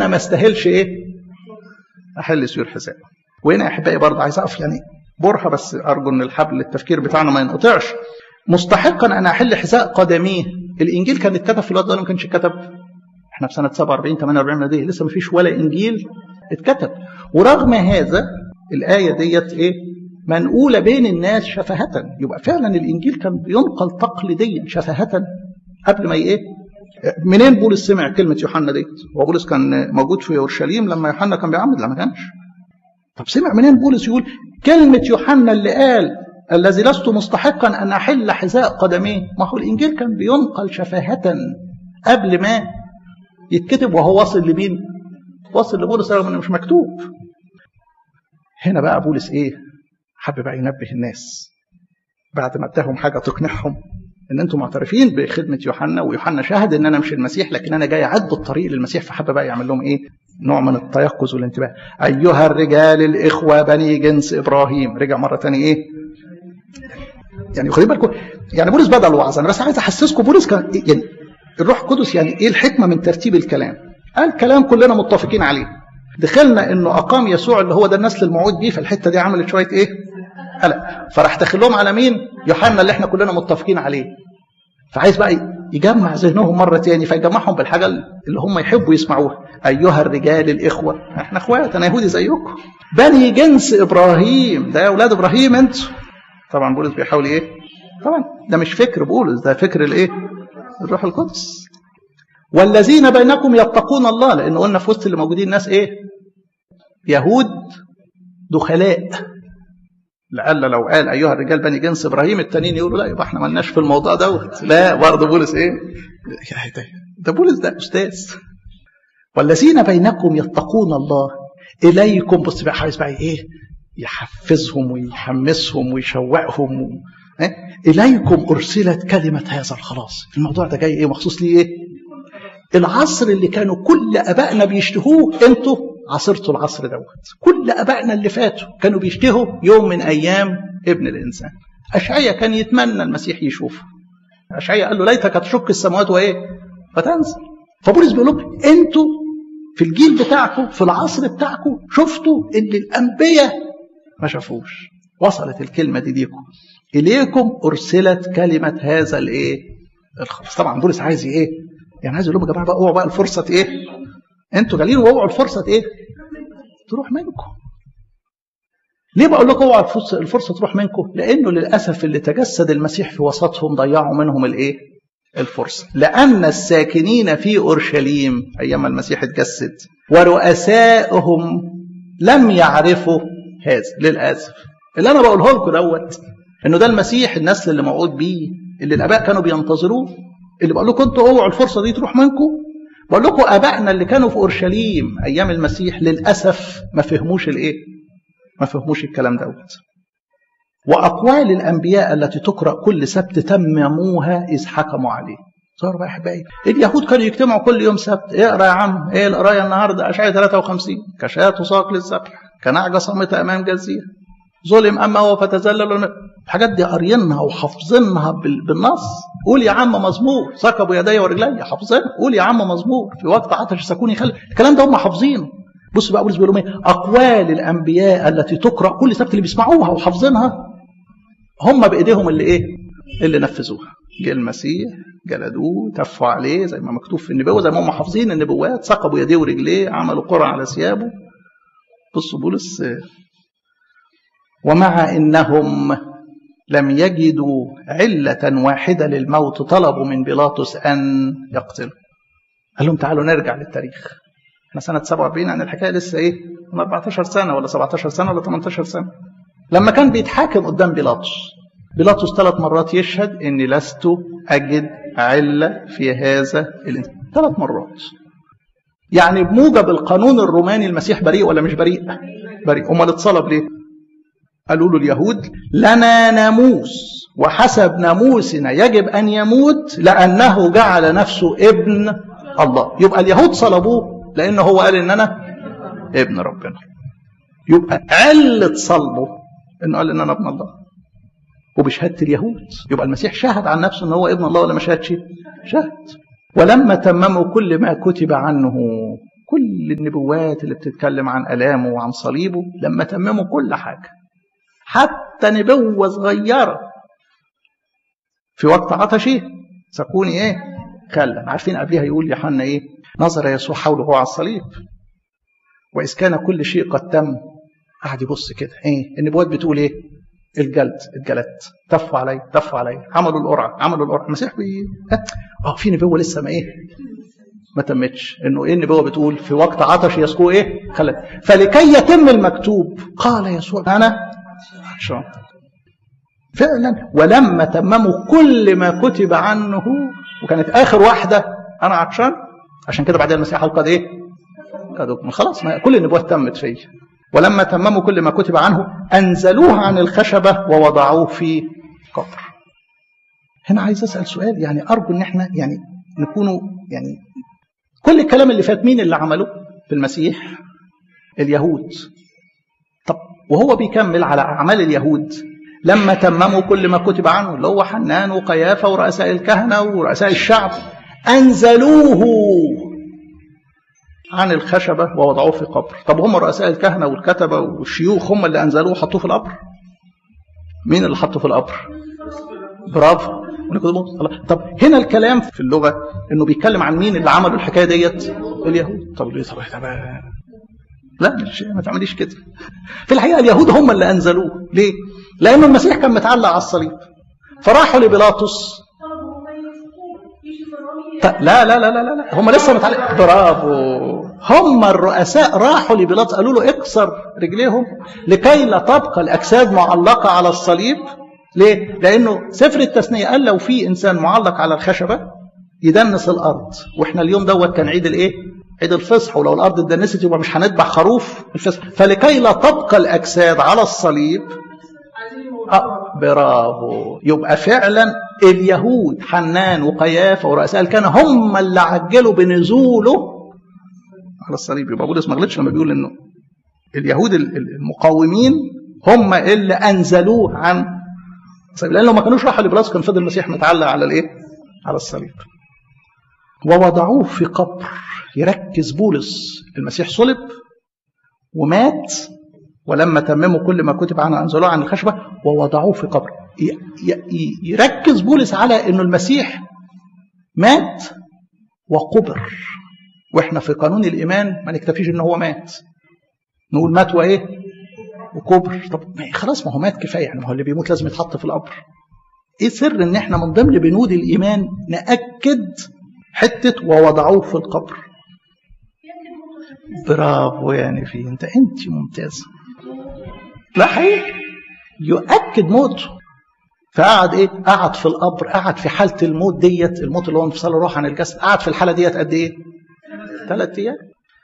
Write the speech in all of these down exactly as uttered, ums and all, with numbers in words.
ما استاهلش ايه احل سيور حساب. وهنا يا احبائي برضه عايز اقف يعني برهه، بس ارجو ان الحبل التفكير بتاعنا ما ينقطعش. مستحقا ان احل حذاء قدميه، الانجيل كان اتكتب في الوقت ده ولا ما كانش اتكتب؟ احنا في سنه سبعة وأربعين ثمانية وأربعين ميلاديه لسه ما فيش ولا انجيل اتكتب. ورغم هذا الايه ديت ايه منقوله بين الناس شفهه. يبقى فعلا الانجيل كان بينقل تقليديا شفهه قبل ما ايه. منين بولس سمع كلمه يوحنا ديت؟ هو بولس كان موجود في اورشليم لما يوحنا كان بيعمد؟ لا ما كانش. طب سمع منين بولس يقول كلمه يوحنا اللي قال الذي لست مستحقا ان احل حذاء قدميه؟ ما هو الانجيل كان بينقل شفاهه قبل ما يتكتب، وهو واصل لمين؟ واصل لبولس رغم انه مش مكتوب. هنا بقى بولس ايه حب بقى ينبه الناس بعد ما اداهم حاجه تقنعهم ان انتم معترفين بخدمه يوحنا، ويوحنا شاهد ان انا مش المسيح لكن انا جاي اعد الطريق للمسيح. فحب بقى يعمل لهم ايه نوع من التيقظ والانتباه. ايها الرجال الاخوه بني جنس ابراهيم. رجع مره ثانيه ايه يعني خدوا بالكم، يعني بولس بدل الوعظ. انا بس عايز احسسكم بولس كان يعني الروح القدس يعني ايه الحكمه من ترتيب الكلام. قال كلام كلنا متفقين عليه، دخلنا انه اقام يسوع اللي هو ده النسل الموعود بيه، فالحته دي عملت شويه ايه قلق، فراح دخلهم على مين؟ يوحنا اللي احنا كلنا متفقين عليه. فعايز بقى يجمع ذهنهم مره تاني، فيجمعهم بالحاجه اللي هم يحبوا يسمعوها. ايها الرجال الاخوه، احنا اخوات، انا يهودي زيكم، بني جنس ابراهيم، ده يا اولاد ابراهيم انتوا. طبعا بولس بيحاول ايه؟ طبعا ده مش فكر بولس، ده فكر الايه؟ الروح القدس. والذين بينكم يتقون الله، لان قلنا في وسط اللي موجودين ناس ايه؟ يهود دخلاء. لعل لو قال ايها الرجال بني جنس ابراهيم التانيين يقولوا لا يبقى احنا مالناش في الموضوع دوت. لا برضه بولس ايه؟ ده بولس ده استاذ. والذين بينكم يتقون الله اليكم. بص بقى عايز بقى ايه؟ يحفزهم ويحمسهم ويشوقهم و... إيه؟ اليكم ارسلت كلمه هذا الخلاص. الموضوع ده جاي ايه مخصوص ليه؟ ايه؟ العصر اللي كانوا كل ابائنا بيشتهوه انتوا عصرتوا العصر دوت. كل ابائنا اللي فاتوا كانوا بيشتهوا يوم من ايام ابن الانسان. اشعياء كان يتمنى المسيح يشوفه. اشعياء قال له ليتك تشق السماوات وايه فتنزل. فبولس بيقول لهم انتوا في الجيل بتاعكم في العصر بتاعكم شفتوا ان الانبياء ما شافوش. وصلت الكلمه دي ليكم. اليكم ارسلت كلمه هذا الايه الخلاص. طبعا بولس عايز ايه يعني؟ عايز يقول لهم يا جماعه بقى اوعوا بقى الفرصه ايه انتوا جالين، واوعوا الفرصه ايه تروح منكم. ليه بقول لكم اوعوا الفرصه الفرصه تروح منكم؟ لانه للاسف اللي تجسد المسيح في وسطهم ضيعوا منهم الايه الفرصه. لان الساكنين في اورشليم ايام المسيح اتجسد ورؤسائهم لم يعرفوا هذا. للاسف اللي انا بقوله لكم دوت انه ده المسيح النسل اللي موعود بيه اللي الاباء كانوا بينتظروه. اللي بقول لكم انتوا اوعوا الفرصه دي تروح منكم. بقول لكم ابائنا اللي كانوا في اورشليم ايام المسيح للاسف ما فهموش الايه ما فهموش الكلام دوت. واقوال الانبياء التي تقرا كل سبت تمموها اذ حكموا عليه. صار بقى احبائي اليهود كانوا يجتمعوا كل يوم سبت. اقرا يا عم ايه القرايه النهارده؟ اشعياء ثلاثة وخمسين كشاة تساق للذبح كنعجه صامته امام جزيره ظلم اما هو فتذلل. الحاجات دي قارينها وحافظينها بالنص. قول يا عم مزمور ثقبوا يدي ورجلي حافظينها. قول يا عم مزمور في وقت عطش سكوني خلي. الكلام ده هم حافظينه. بص بقى بولس بيقول لهم ايه؟ اقوال الانبياء التي تقرا كل سبت اللي بيسمعوها وحافظينها هم بايديهم اللي ايه اللي نفذوها. جه المسيح جلدوه تفوا عليه زي ما مكتوب في النبوه، زي ما هم حافظين النبوات. ثقبوا يديه ورجليه عملوا قرع على ثيابه. بصوا بولس ومع انهم لم يجدوا علة واحدة للموت طلبوا من بيلاطس أن يقتلوا. قال لهم تعالوا نرجع للتاريخ. احنا سنة سبعة وأربعين يعني الحكاية لسه ايه من أربعتاشر سنة ولا سبعتاشر سنة ولا ثمانية عشر سنة. لما كان بيتحاكم قدام بيلاطس، بيلاطس ثلاث مرات يشهد اني لست اجد علة في هذا الانسان. ثلاث مرات. يعني بموجب القانون الروماني المسيح بريء ولا مش بريء؟ بريء. امال اتصلب ليه؟ قالوا له اليهود لنا ناموس وحسب ناموسنا يجب أن يموت لأنه جعل نفسه ابن الله. يبقى اليهود صلبوه لأنه هو قال إن أنا ابن ربنا. يبقى علة صلبه إنه قال إن أنا ابن الله وبشهادة اليهود. يبقى المسيح شهد عن نفسه إنه هو ابن الله ولا ما شهدش؟ شهد. ولما تمموا كل ما كتب عنه كل النبوات اللي بتتكلم عن ألامه وعن صليبه لما تمموا كل حاجة، حتى نبوة صغيرة في وقت عطشه سكوني ايه خلا. عارفين قبلها يقول يوحنا ايه؟ نظر يسوع حوله وهو على الصليب وإذ كان كل شيء قد تم. قاعد يبص كده، ايه النبوات بتقول ايه؟ الجلد اتجلدت، تفوا علي تفوا علي، عملوا القرعه عملوا القرعه. المسيح بي اه في نبوه لسه ما ايه ما تمتش، انه ايه النبوه بتقول؟ في وقت عطش يسقوا ايه خلت، فلكي يتم المكتوب قال يسوع انا عطشان. فعلا ولما تمموا كل ما كتب عنه، وكانت اخر واحده انا عطشان، عشان كده بعدين المسيح قال ايه؟ قد خلاص ما كل النبوات تمت فيه. ولما تمموا كل ما كتب عنه انزلوه عن الخشبه ووضعوه في قبر. هنا عايز اسال سؤال، يعني ارجو ان احنا يعني نكونوا يعني كل الكلام اللي فات مين اللي عمله في المسيح؟ اليهود. طب وهو بيكمل على اعمال اليهود لما تمموا كل ما كتب عنه، اللي هو حنان وقيافه ورؤساء الكهنه ورؤساء الشعب، انزلوه عن الخشبه ووضعوه في قبر. طب هم رؤساء الكهنه والكتبه والشيوخ هم اللي انزلوه وحطوه في القبر؟ مين اللي حطه في القبر؟ برافو. طب هنا الكلام في اللغه انه بيتكلم عن مين اللي عملوا الحكايه ديت؟ اليهود. طب ليه؟ طب لا مش ما تعمليش كده. في الحقيقه اليهود هم اللي انزلوه. ليه؟ لان المسيح كان متعلق على الصليب، فراحوا لبيلاطس. لا لا لا لا لا هم لسه متعلق. برافو. هم الرؤساء راحوا لبيلاطس قالوا له اكسر رجليهم لكي لا تبقى الاجساد معلقه على الصليب. ليه؟ لانه سفر التثنيه قال لو في انسان معلق على الخشبه يدنس الارض، واحنا اليوم دوت كان عيد الايه؟ عيد الفصح، ولو الارض اتدنست يبقى مش هنذبح خروف الفصح، فلكي لا تبقى الاجساد على الصليب. آه برافو. يبقى فعلا اليهود حنان وقيافه ورؤساء الكهنه هم اللي عجلوا بنزوله على الصليب. يبقى بولس ما غلطش لما بيقول انه اليهود المقاومين هم اللي انزلوه عن الصليب، لان لو ما كانوش راحوا لبيلاطس كان فضل المسيح متعلق على الايه؟ على الصليب. ووضعوه في قبر. يركز بولس المسيح صلب ومات، ولما تمموا كل ما كتب عنه انزلوه عن الخشبه ووضعوه في قبر. يركز بولس على انه المسيح مات وقبر، واحنا في قانون الايمان ما نكتفيش ان هو مات، نقول مات وايه؟ وقبر. طب خلاص ما هو مات كفايه، يعني ما هو اللي بيموت لازم يتحط في القبر. ايه سر ان احنا من ضمن بنود الايمان ناكد حته ووضعوه في القبر؟ برافو. يعني في انت انت ممتازه. لا حقيقي يؤكد موته. فقعد ايه؟ قعد في القبر، قعد في حاله الموت ديت، الموت اللي هو انفصال الروح عن الجسد، قعد في الحاله ديت قد ايه؟ ثلاث ايام.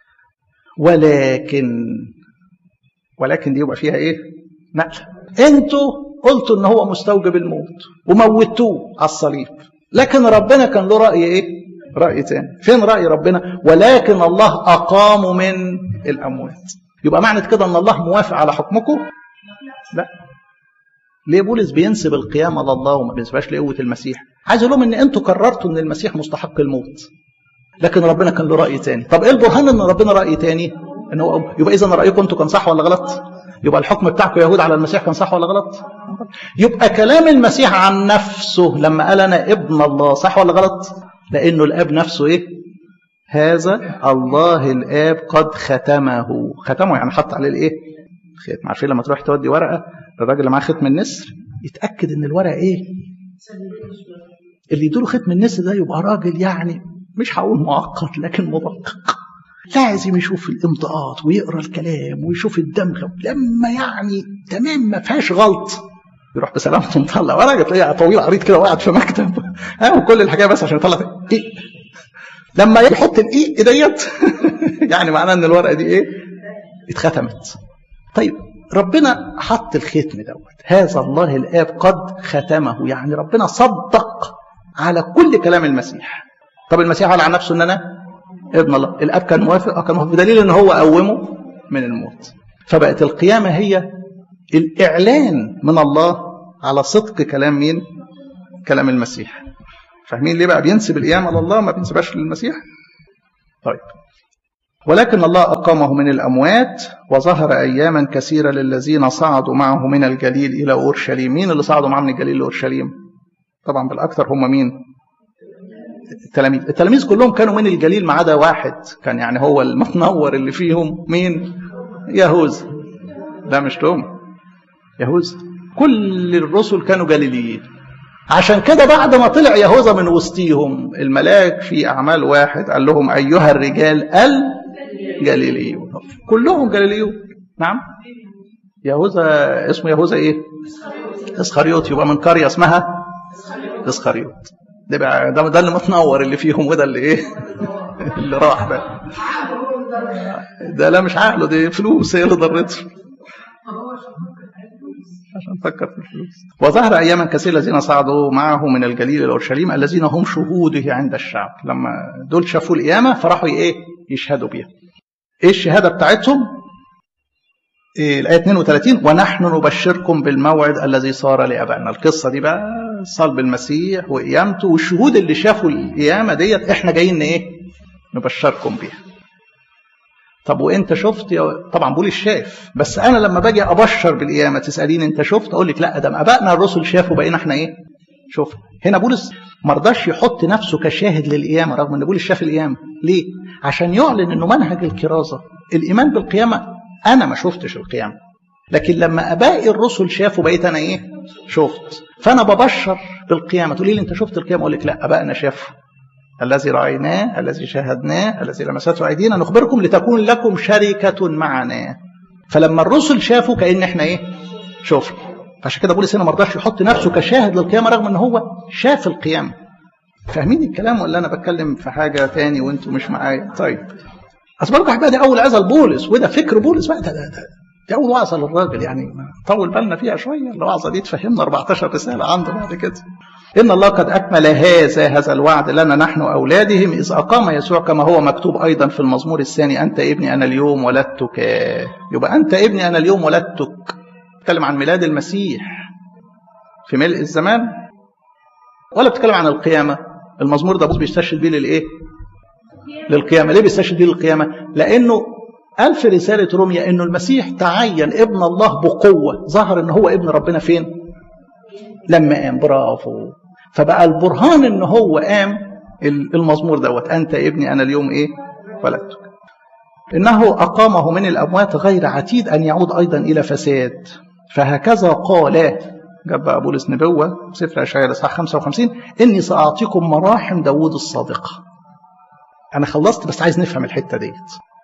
ولكن ولكن دي يبقى فيها ايه؟ نقله. انتوا قلتوا ان هو مستوجب الموت وموتوه على الصليب، لكن ربنا كان له راي ايه؟ راي تاني. فين راي ربنا؟ ولكن الله اقامه من الاموات. يبقى معنى كده ان الله موافق على حكمكم؟ لا. ليه بولس بينسب القيامه لله وما بينسبهاش لقوه المسيح؟ عايز اقول لهم ان انتوا قررتوا ان المسيح مستحق الموت، لكن ربنا كان له راي تاني. طب ايه البرهان ان ربنا راي تاني؟ ان هو يبقى اذا رايكم انتوا كان صح ولا غلط؟ يبقى الحكم بتاعكم يهود على المسيح كان صح ولا غلط؟ يبقى كلام المسيح عن نفسه لما قال انا ابن الله صح ولا غلط؟ لانه الاب نفسه ايه؟ هذا الله الاب قد ختمه. ختمه يعني حط عليه الايه؟ ختم. عارفين لما تروح تودي ورقه للراجل اللي معاه ختم النسر يتاكد ان الورقه ايه؟ اللي يديله ختم النسر ده يبقى راجل يعني مش هقول معقد لكن مدقق، لازم يشوف الامضاءات ويقرا الكلام ويشوف الدمغه، لما يعني تمام ما فيهاش غلط يروح بسلامته مطلع ورقه تلاقيه طويل عريض كده وقاعد في مكتب ها وكل الحكايه بس عشان يطلع ايه. لما يحط الايه ديت يعني معناه ان الورقه دي ايه؟ اتختمت. طيب ربنا حط الختم دوت، هذا الله الاب قد ختمه، يعني ربنا صدق على كل كلام المسيح. طب المسيح قال عن نفسه ان انا ابن الله، الاب كان موافق، كان موافق بدليل ان هو قومه من الموت. فبقت القيامه هي الاعلان من الله على صدق كلام مين؟ كلام المسيح. فاهمين ليه بقى بينسب القيامه لله ما بينسبهاش للمسيح؟ طيب ولكن الله أقامه من الأموات وظهر أياما كثيرة للذين صعدوا معه من الجليل إلى أورشليم. مين اللي صعدوا معه من الجليل لأورشليم؟ طبعا بالأكثر هم مين؟ التلاميذ. التلاميذ كلهم كانوا من الجليل ما عدا واحد كان يعني هو المتنور اللي فيهم. مين؟ يهوذا. لا مش توما، يهوذا. كل الرسل كانوا جليليين. عشان كده بعد ما طلع يهوذا من وسطيهم الملاك في أعمال واحد قال لهم أيها الرجال الجليليون. كلهم جليليون. نعم. يهوذا اسمه يهوذا ايه؟ اسخريوط. يبقى من قرية اسمها اسخريوط. ده بقى ده, ده اللي متنور اللي فيهم، وده اللي ايه اللي راح بقى. ده لا مش عقله، دي فلوس هي اللي ضرته عشان فكر في الفلوس. وظهر أياما كثيرة الذين صعدوا معه من الجليل إلى أورشليم الذين هم شهوده عند الشعب. لما دول شافوا القيامة فراحوا إيه؟ يشهدوا بيها. إيه الشهادة بتاعتهم؟ إيه الآية اثنين وثلاثين ونحن نبشركم بالموعد الذي صار لآبائنا. القصة دي بقى صلب المسيح وقيامته والشهود اللي شافوا القيامة ديت إحنا جايين إيه؟ نبشركم بيها. طب وانت شفت؟ طبعا بقول الشاف، بس انا لما باجي ابشر بالقيامه تساليني انت شفت؟ اقول لك لا، ده ابائنا الرسل شافوا بقينا احنا ايه؟ شوف. هنا بولس ما رضاش يحط نفسه كشاهد للقيامه رغم ان بولس شاف القيامه. ليه؟ عشان يعلن انه منهج الكرازه الايمان بالقيامه. انا ما شفتش القيامه، لكن لما ابائي الرسل شافوا بقيت انا ايه؟ شفت. فانا ببشر بالقيامه. تقولي لي انت شفت القيامه؟ اقول لك لا، ابائنا شافوا. الذي رأيناه الذي شاهدناه الذي لمسته أيدينا نخبركم لتكون لكم شركة معنا. فلما الرسل شافوا كأن احنا ايه؟ شوفوا. فعشان كده بولس هنا ما رضاش يحط نفسه كشاهد للقيامة رغم ان هو شاف القيامة. فاهمين الكلام ولا انا بتكلم في حاجة تاني وانتم مش معايا؟ طيب اصبركم احبائي، دي اول عظة لبولس وده فكر بولس بقى. ده ده ده دي اول وعظة للراجل، يعني طول بالنا فيها شوية. الوعظة دي تفهمنا أربعتاشر رسالة عنده بعد كده. إن الله قد أكمل هذا هذا الوعد لنا نحن أولادهم إذ أقام يسوع كما هو مكتوب أيضا في المزمور الثاني أنت ابني أنا اليوم ولدتك. يبقى أنت ابني أنا اليوم ولدتك. بتكلم عن ميلاد المسيح في ملء الزمان ولا بتكلم عن القيامة؟ المزمور ده بيستشهد بيه للإيه؟ للقيامة. ليه بيستشهد بيه للقيامة؟ لأنه قال في رسالة روميا إنه المسيح تعين ابن الله بقوة. ظهر إن هو ابن ربنا فين؟ لما قام. برافو. فبقى البرهان ان هو قام المزمور دوت انت ابني انا اليوم ايه ولدتك. انه اقامه من الاموات غير عتيد ان يعود ايضا الى فساد. فهكذا قال، جاب بقى بولس نبوه سفر اشعياء الاصحاح خمسة وخمسين اني ساعطيكم مراحم داوود الصادقه. انا خلصت بس عايز نفهم الحته ديت.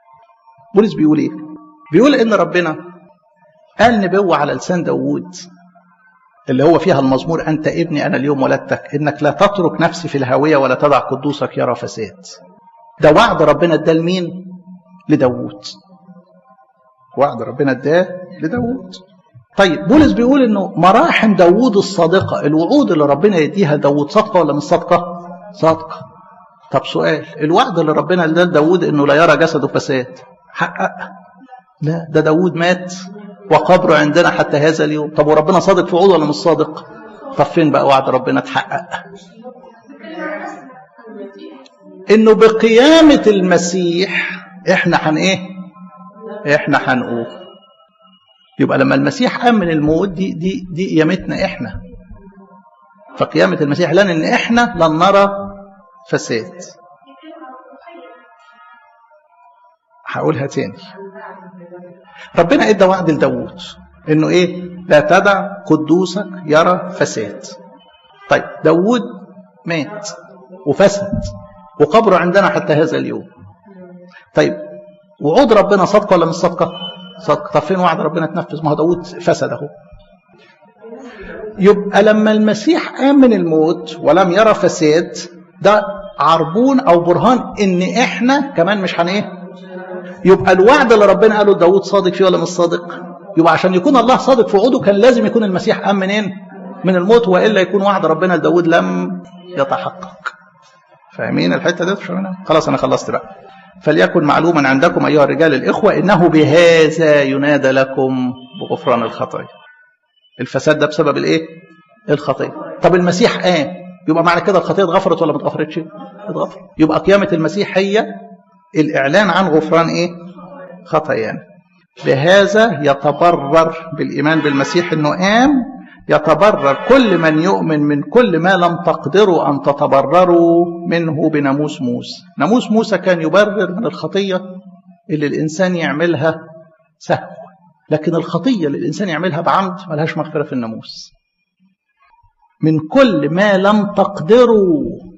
بولس بيقول ايه؟ بيقول ان ربنا قال نبوه على لسان داوود اللي هو فيها المزمور أنت ابني أنا اليوم ولدتك إنك لا تترك نفسي في الهاوية ولا تضع قدوسك يرى فساد. ده وعد ربنا اداه لمين؟ لداوود. وعد ربنا اداه لداوود. طيب بولس بيقول إنه مراحم داوود الصادقة، الوعود اللي ربنا يديها لداوود صادقة ولا مش صادقة؟ صادقة. طب سؤال، الوعد اللي ربنا اداه لداوود إنه لا يرى جسده فساد حقق؟ لا، ده داوود مات وقبره عندنا حتى هذا اليوم. طب وربنا صادق في وعوده ولا مش صادق؟ طب فين بقى وعد ربنا اتحقق؟ انه بقيامة المسيح احنا هن ايه؟ احنا هنقوم. يبقى لما المسيح قام من الموت دي دي دي قيامتنا احنا. فقيامة المسيح لنا ان احنا لن نرى فساد. هقولها تاني. ربنا ادى وعد لداوود انه ايه؟ لا تدع قدوسك يرى فساد. طيب داوود مات وفسد وقبره عندنا حتى هذا اليوم. طيب وعود ربنا صادقه ولا مش صادقه؟ صادقه. طب فين وعد ربنا اتنفذ؟ ما هو داوود فسد اهو. يبقى لما المسيح قام من الموت ولم يرى فساد ده عربون او برهان ان احنا كمان مش هن ايه؟ يبقى الوعد اللي ربنا قاله لداوود صادق فيه ولا مش صادق؟ يبقى عشان يكون الله صادق في وعوده كان لازم يكون المسيح قام منين؟ من الموت، والا يكون وعد ربنا لداوود لم يتحقق. فاهمين الحته دي؟ خلاص انا خلصت بقى. فليكن معلوما عندكم ايها الرجال الاخوه انه بهذا ينادى لكم بغفران الخطايا. الفساد ده بسبب الايه؟ الخطيه. طب المسيح قام، يبقى معنى كده الخطيه اتغفرت ولا ما اتغفرتش؟ اتغفرت. يبقى قيامه المسيح هي الإعلان عن غفران إيه؟ خطايانا. بهذا يتبرر بالإيمان بالمسيح إنه قام، يتبرر كل من يؤمن من كل ما لم تقدروا أن تتبرروا منه بناموس موسى. ناموس موسى كان يبرر من الخطية اللي الإنسان يعملها سهو، لكن الخطية اللي الإنسان يعملها بعمد ملهاش مغفرة في الناموس. من كل ما لم تقدروا